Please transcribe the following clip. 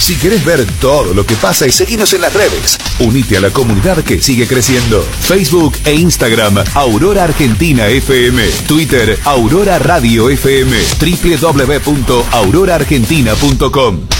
Si querés ver todo lo que pasa y seguinos en las redes, unite a la comunidad que sigue creciendo. Facebook e Instagram, Aurora Argentina FM. Twitter, Aurora Radio FM. www.auroraargentina.com.